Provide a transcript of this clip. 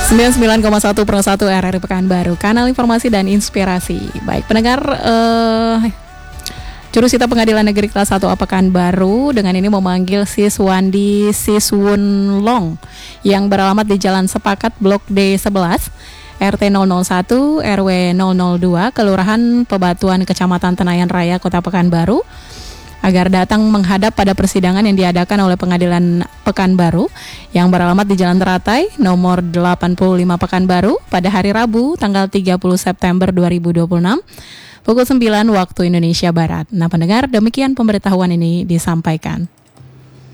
99,1 Pro 1 RRI Pekanbaru, kanal informasi dan inspirasi. Baik pendengar, Jurusita Pengadilan Negeri Kelas 1 Pekanbaru dengan ini memanggil Siswandi Siswunlong yang beralamat di Jalan Sepakat Blok D11 RT 001 RW 002 Kelurahan Pebatuan Kecamatan Tenayan Raya Kota Pekanbaru agar datang menghadap pada persidangan yang diadakan oleh Pengadilan Pekanbaru yang beralamat di Jalan Teratai nomor 85 Pekanbaru pada hari Rabu tanggal 30 September 2026 pukul 9 waktu Indonesia Barat. Nah pendengar, demikian pemberitahuan ini disampaikan.